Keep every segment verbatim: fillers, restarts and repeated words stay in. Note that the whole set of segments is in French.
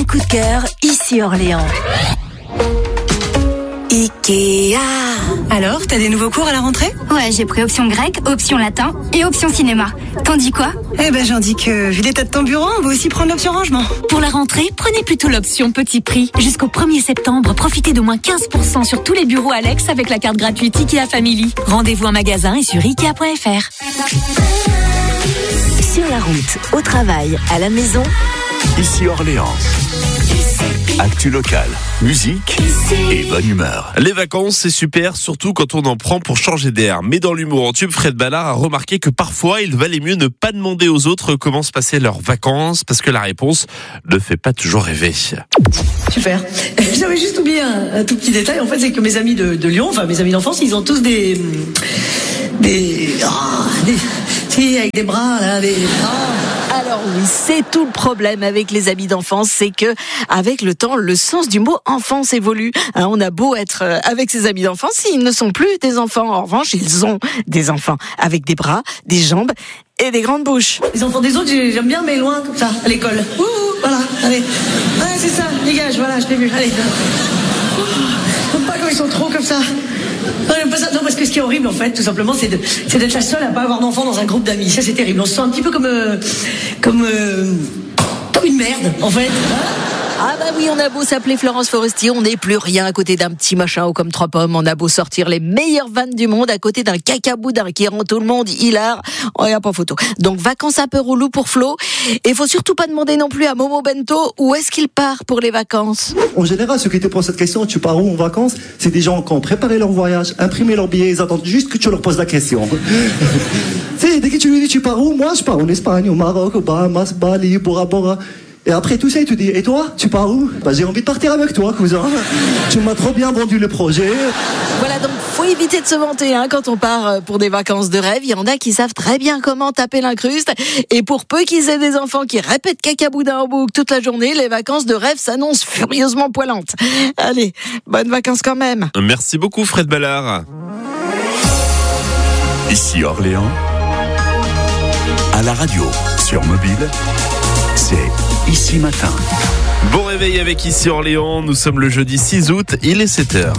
coup de cœur, ici Orléans. Ikea. Alors, t'as des nouveaux cours à la rentrée ? Ouais, j'ai pris option grec, option latin et option cinéma. T'en dis quoi ? Eh ben, j'en dis que, vu l'état de ton bureau, on va aussi prendre l'option rangement. Pour la rentrée, prenez plutôt l'option petit prix. Jusqu'au premier septembre, profitez d'au moins quinze pour cent sur tous les bureaux Alex avec la carte gratuite Ikea Family. Rendez-vous en magasin et sur ikea point f r. Sur la route, au travail, à la maison, ici Orléans. Actu locale, musique et bonne humeur. Les vacances, c'est super, surtout quand on en prend pour changer d'air. Mais dans l'humour en tube, Fred Ballard a remarqué que parfois, il valait mieux ne pas demander aux autres comment se passaient leurs vacances, parce que la réponse ne fait pas toujours rêver. Super. J'avais juste oublié un, un tout petit détail. En fait, c'est que mes amis de, de Lyon, enfin mes amis d'enfance, ils ont tous des... Des... Oh, des si, avec des bras, là, des... Oh. Alors oui, c'est tout le problème avec les amis d'enfance, c'est que avec le temps, le sens du mot enfance évolue. Hein, on a beau être avec ses amis d'enfance, ils ne sont plus des enfants. En revanche, ils ont des enfants avec des bras, des jambes et des grandes bouches. Les enfants des autres, j'aime bien, mais loin, comme ça, à l'école. Ouh, voilà, allez. Ouais, c'est ça, dégage, voilà, je t'ai vu, allez. J'aime pas quand ils sont trop comme ça. Non, j'aime pas ça. Non, parce que ce qui est horrible, en fait, tout simplement, c'est, de, c'est d'être la seule à pas avoir d'enfant dans un groupe d'amis. Ça, c'est terrible. On se sent un petit peu comme, euh, comme, euh, comme une merde, en fait. Ah bah oui, on a beau s'appeler Florence Foresti, on n'est plus rien à côté d'un petit machin haut comme trois pommes. On a beau sortir les meilleures vannes du monde à côté d'un cacaboudin qui rend tout le monde hilar. Oh, y a pas photo. Donc vacances un peu relou pour Flo. Et faut surtout pas demander non plus à Momo Bento où est-ce qu'il part pour les vacances. En général, ceux qui te posent cette question, tu pars où en vacances, c'est des gens qui ont préparé leur voyage, imprimé leur billet, ils attendent juste que tu leur poses la question. C'est dès que tu lui dis tu pars où, moi je pars en Espagne, au Maroc, au Bahamas, Bali, Bora Bora. Et après tout ça, il te dit, et toi, tu pars où ? Bah j'ai envie de partir avec toi, cousin. Tu m'as trop bien vendu le projet. Voilà, donc faut éviter de se vanter hein, quand on part pour des vacances de rêve. Il y en a qui savent très bien comment taper l'incruste. Et pour peu qu'ils aient des enfants qui répètent cacaboudin en boucle toute la journée, les vacances de rêve s'annoncent furieusement poilantes. Allez, bonnes vacances quand même. Merci beaucoup Fred Ballard. Ici Orléans, à la radio, sur mobile, c'est Ici Matin. Bon réveil avec Ici Orléans, nous sommes le jeudi six août, il est sept heures.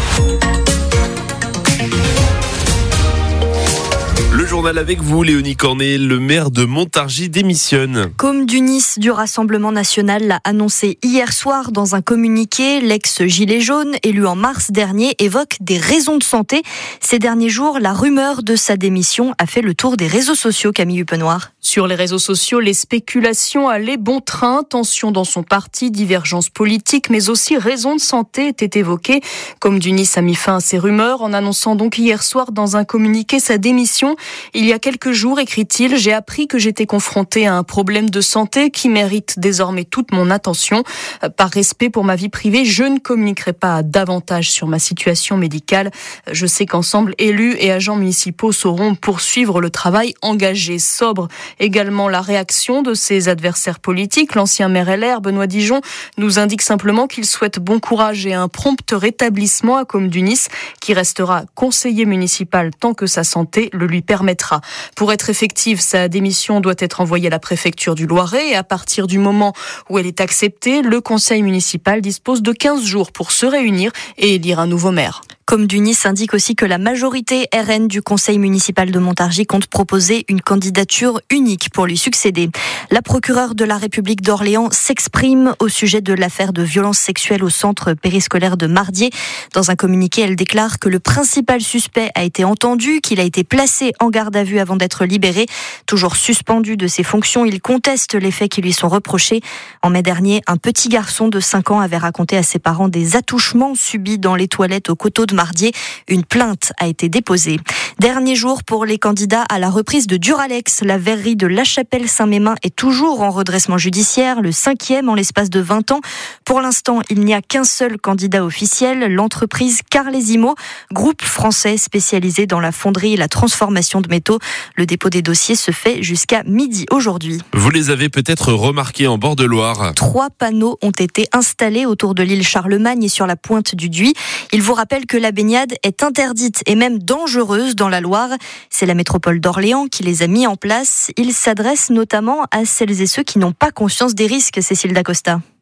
Le journal avec vous, Léonie Cornet, le maire de Montargis démissionne. Comme Dunis du Rassemblement National l'a annoncé hier soir dans un communiqué, l'ex-gilet jaune, élu en mars dernier, évoque des raisons de santé. Ces derniers jours, la rumeur de sa démission a fait le tour des réseaux sociaux, Camille Huppenoir. Sur les réseaux sociaux, les spéculations allaient bon train, tensions dans son parti, divergences politiques, mais aussi raisons de santé étaient évoquées. Comme Dunis a mis fin à ces rumeurs en annonçant donc hier soir dans un communiqué sa démission. Il y a quelques jours, écrit-il, j'ai appris que j'étais confronté à un problème de santé qui mérite désormais toute mon attention. Par respect pour ma vie privée, je ne communiquerai pas davantage sur ma situation médicale. Je sais qu'ensemble, élus et agents municipaux sauront poursuivre le travail engagé, sobre. Également la réaction de ses adversaires politiques. L'ancien maire L R, Benoît Dijon, nous indique simplement qu'il souhaite bon courage et un prompt rétablissement à Comdunis, qui restera conseiller municipal tant que sa santé le lui permettra. Pour être effective, sa démission doit être envoyée à la préfecture du Loiret et à partir du moment où elle est acceptée, le conseil municipal dispose de quinze jours pour se réunir et élire un nouveau maire. Comme Dunis indique aussi que la majorité R N du conseil municipal de Montargis compte proposer une candidature unique pour lui succéder. La procureure de la République d'Orléans s'exprime au sujet de l'affaire de violence sexuelle au centre périscolaire de Mardié. Dans un communiqué, elle déclare que le principal suspect a été entendu, qu'il a été placé en garde à vue avant d'être libéré. Toujours suspendu de ses fonctions, il conteste les faits qui lui sont reprochés. En mai dernier, un petit garçon de cinq ans avait raconté à ses parents des attouchements subis dans les toilettes au coteau de Mardié. Une plainte a été déposée. Dernier jour pour les candidats à la reprise de Duralex. La verrerie de La Chapelle-Saint-Mémin est toujours en redressement judiciaire, le cinquième en l'espace de vingt ans. Pour l'instant, il n'y a qu'un seul candidat officiel, l'entreprise Carlesimo, groupe français spécialisé dans la fonderie et la transformation de métaux. Le dépôt des dossiers se fait jusqu'à midi aujourd'hui. Vous les avez peut-être remarqués en bord de Loire. Trois panneaux ont été installés autour de l'île Charlemagne et sur la pointe du Duy. Ils vous rappellent que la baignade est interdite et même dangereuse dans la Loire. C'est la métropole d'Orléans qui les a mis en place. Ils s'adressent notamment à celles et ceux qui n'ont pas conscience des risques, Cécile Dacosta.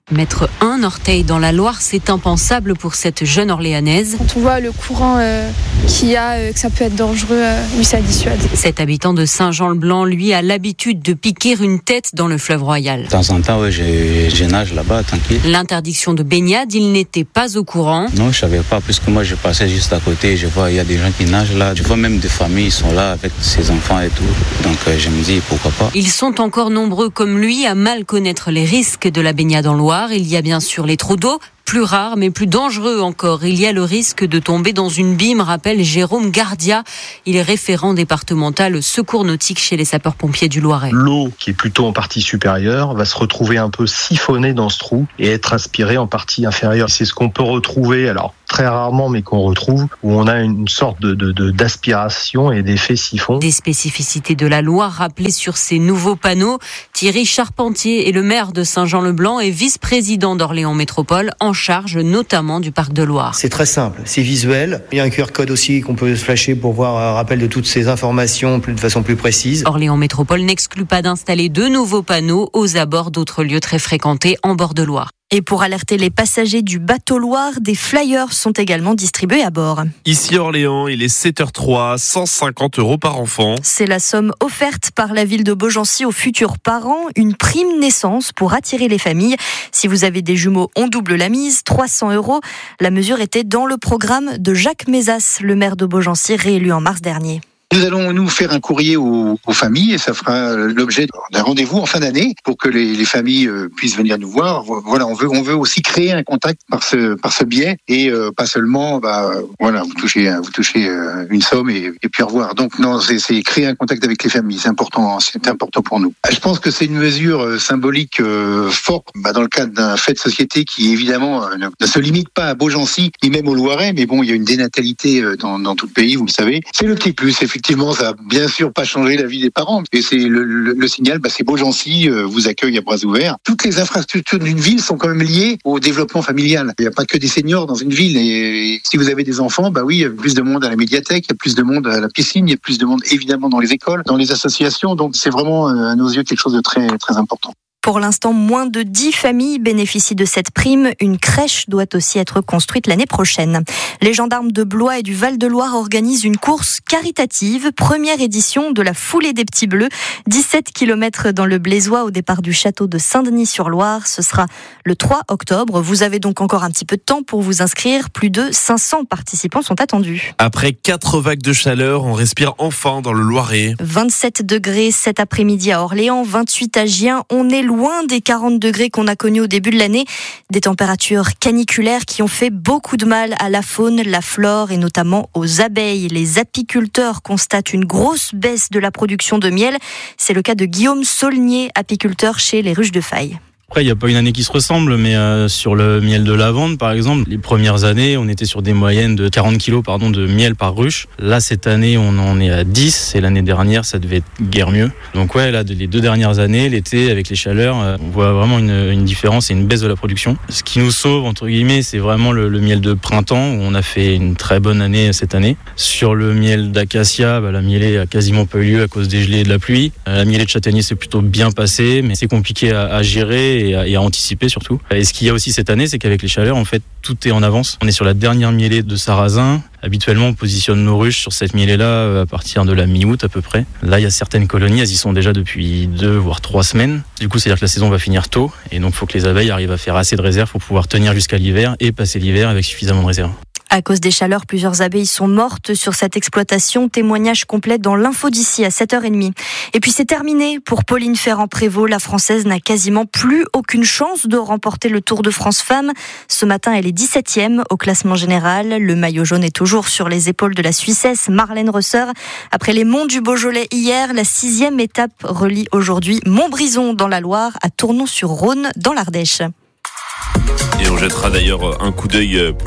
Mettre un orteil dans la Loire, c'est impensable pour cette jeune Orléanaise. Quand on voit le courant euh, qu'il y a, euh, que ça peut être dangereux, euh, oui, ça dissuade. Cet habitant de Saint-Jean-le-Blanc, lui, a l'habitude de piquer une tête dans le fleuve Royal. De temps en temps, ouais, j'ai, j'ai nage là-bas, tranquille. L'interdiction de baignade, il n'était pas au courant. Non, je savais pas, puisque moi, je passais juste à côté. Je vois, il y a des gens qui nagent là. Je vois même des familles, ils sont là avec ses enfants et tout. Donc, euh, je me dis, pourquoi pas. Ils sont encore nombreux comme lui à mal connaître les risques de la baignade en Loire. Il y a bien sûr les trous d'eau, plus rares mais plus dangereux encore. Il y a le risque de tomber dans une bime, rappelle Jérôme Gardia. Il est référent départemental secours nautique chez les sapeurs-pompiers du Loiret. L'eau, qui est plutôt en partie supérieure, va se retrouver un peu siphonnée dans ce trou et être aspirée en partie inférieure. C'est ce qu'on peut retrouver, alors très rarement, mais qu'on retrouve, où on a une sorte de, de, de d'aspiration et d'effet siphon. Des spécificités de la Loire rappelées sur ces nouveaux panneaux. Thierry Charpentier est le maire de Saint-Jean-le-Blanc et vice-président d'Orléans Métropole, en charge notamment du parc de Loire. C'est très simple, c'est visuel. Il y a un Q R code aussi qu'on peut flasher pour voir un rappel de toutes ces informations de façon plus précise. Orléans Métropole n'exclut pas d'installer de nouveaux panneaux aux abords d'autres lieux très fréquentés en bord de Loire. Et pour alerter les passagers du bateau Loire, des flyers sont également distribués à bord. Ici Orléans, il est sept heures trois, cent cinquante euros par enfant. C'est la somme offerte par la ville de Beaugency aux futurs parents, une prime naissance pour attirer les familles. Si vous avez des jumeaux, on double la mise, trois cents euros. La mesure était dans le programme de Jacques Mézas, le maire de Beaugency, réélu en mars dernier. Nous allons nous faire un courrier aux, aux familles et ça fera l'objet d'un rendez-vous en fin d'année pour que les, les familles puissent venir nous voir. Voilà, on veut, on veut aussi créer un contact par ce, par ce biais et euh, pas seulement, bah, voilà, vous touchez, vous touchez une somme et, et puis au revoir. Donc non, c'est, c'est créer un contact avec les familles, c'est important, c'est important pour nous. Je pense que c'est une mesure symbolique euh, forte, bah, dans le cadre d'un fait de société qui évidemment euh, ne se limite pas à Beaugency ni même au Loiret, mais bon, il y a une dénatalité dans, dans tout le pays, vous le savez. C'est le petit plus, effectivement. Effectivement, ça n'a bien sûr pas changé la vie des parents. Et c'est le, le, le signal, bah, c'est Beaugency euh, vous accueille à bras ouverts. Toutes les infrastructures d'une ville sont quand même liées au développement familial. Il n'y a pas que des seniors dans une ville. Et, et si vous avez des enfants, bah oui, il y a plus de monde à la médiathèque, il y a plus de monde à la piscine, il y a plus de monde évidemment dans les écoles, dans les associations. Donc c'est vraiment euh, à nos yeux quelque chose de très très important. Pour l'instant, moins de dix familles bénéficient de cette prime. Une crèche doit aussi être construite l'année prochaine. Les gendarmes de Blois et du Val-de-Loire organisent une course caritative. Première édition de la Foulée des Petits Bleus. dix-sept kilomètres dans le Blésois au départ du château de Saint-Denis-sur-Loire. Ce sera le trois octobre. Vous avez donc encore un petit peu de temps pour vous inscrire. Plus de cinq cents participants sont attendus. Après quatre vagues de chaleur, on respire enfin dans le Loiret. vingt-sept degrés cet après-midi à Orléans, vingt-huit à Gien. On est loin loin des quarante degrés qu'on a connus au début de l'année. Des températures caniculaires qui ont fait beaucoup de mal à la faune, la flore et notamment aux abeilles. Les apiculteurs constatent une grosse baisse de la production de miel. C'est le cas de Guillaume Saulnier, apiculteur chez les Ruches de Faille. Après, il n'y a pas une année qui se ressemble, mais euh, sur le miel de lavande, par exemple, les premières années, on était sur des moyennes de quarante kilos pardon, de miel par ruche. Là, cette année, on en est à dix, et l'année dernière, ça devait être guère mieux. Donc ouais, là, les deux dernières années, l'été, avec les chaleurs, euh, on voit vraiment une, une différence et une baisse de la production. Ce qui nous sauve, entre guillemets, c'est vraiment le, le miel de printemps, où on a fait une très bonne année cette année. Sur le miel d'acacia, bah, la mielée a quasiment pas eu lieu à cause des gelées et de la pluie. Euh, la mielée de châtaignier s'est plutôt bien passée, mais c'est compliqué à, à gérer et à, et à anticiper surtout. Et ce qu'il y a aussi cette année, c'est qu'avec les chaleurs, en fait, tout est en avance. On est sur la dernière mielée de sarrasin. Habituellement, on positionne nos ruches sur cette mielée-là à partir de la mi-août à peu près. Là, il y a certaines colonies, elles y sont déjà depuis deux voire trois semaines. Du coup, c'est-à-dire que la saison va finir tôt et donc il faut que les abeilles arrivent à faire assez de réserves pour pouvoir tenir jusqu'à l'hiver et passer l'hiver avec suffisamment de réserves. À cause des chaleurs, plusieurs abeilles sont mortes sur cette exploitation. Témoignage complet dans l'info d'ici à sept heures trente. Et puis c'est terminé pour Pauline Ferrand-Prévot. La Française n'a quasiment plus aucune chance de remporter le Tour de France Femmes. Ce matin, elle est dix-septième au classement général. Le maillot jaune est toujours sur les épaules de la Suissesse Marlène Rösser. Après les monts du Beaujolais hier, la sixième étape relie aujourd'hui Montbrison dans la Loire à Tournon-sur-Rhône dans l'Ardèche. Et on jettera d'ailleurs un coup d'œil plus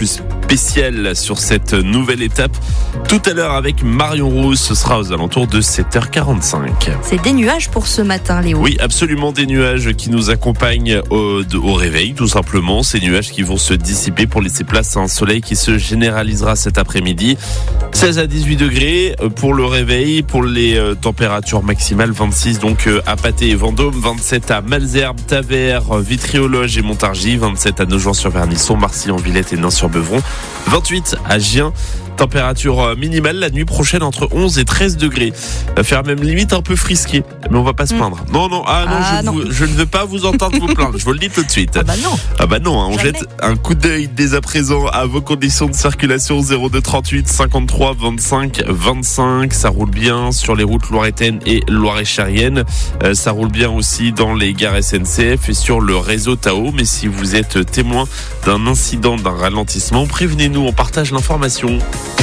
spécial sur cette nouvelle étape. Tout à l'heure avec Marion Rose, ce sera aux alentours de sept heures quarante-cinq. C'est des nuages pour ce matin, Léo. Oui, absolument, des nuages qui nous accompagnent au, au réveil, tout simplement. Ces nuages qui vont se dissiper pour laisser place à un soleil qui se généralisera cet après-midi. seize à dix-huit degrés pour le réveil, pour les euh, températures maximales, vingt-six donc euh, à Patay et Vendôme, vingt-sept à Malesherbes, Tavers, Vitry-aux-Loges et Montargis, vingt-sept à Nogent-sur-Vernisson, Marcilly-en-Villette et Nain-sur-Beuvron, vingt-huit à Gien. Température minimale la nuit prochaine entre onze et treize degrés. Ça va faire même limite un peu frisqué. Mais on va pas se plaindre. Mmh. Non, non, ah non, ah, je, non. Vous, je ne veux pas vous entendre vous plaindre. Je vous le dis tout de suite. Ah bah non. Ah bah non, hein, on jette un coup d'œil dès à présent à vos conditions de circulation. Zéro deux trente-huit cinquante-trois vingt-cinq vingt-cinq. Ça roule bien sur les routes loiretaines et loiret-chériennes. Euh, ça roule bien aussi dans les gares S N C F et sur le réseau Tao. Mais si vous êtes témoin d'un incident, d'un ralentissement, prévenez-nous, on partage l'information.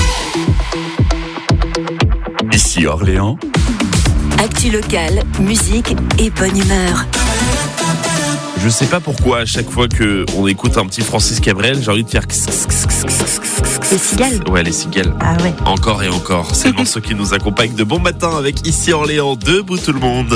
Ici Orléans. Actu locale, musique et bonne humeur. Je sais pas pourquoi à chaque fois que on écoute un petit Francis Cabrel, j'ai envie de faire les cigales. Ouais, les cigales. Ah ouais. Encore et encore. C'est le morceau qui nous accompagne de bon matin avec Ici Orléans. Debout tout le monde.